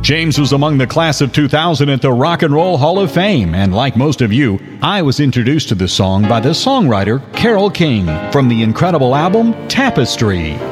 James was among the class of 2000 at the Rock and Roll Hall of Fame, and like most of you, I was introduced to this song by the songwriter Carole King from the incredible album Tapestry.